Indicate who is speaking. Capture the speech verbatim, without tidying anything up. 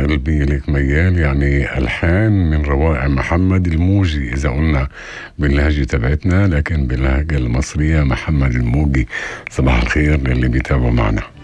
Speaker 1: قلبي لك ميال، يعني ألحان من روائع محمد الموجي إذا قلنا باللهجة تبعتنا، لكن باللهجة المصرية محمد الموجي. صباح الخير للي بيتابعوا معنا.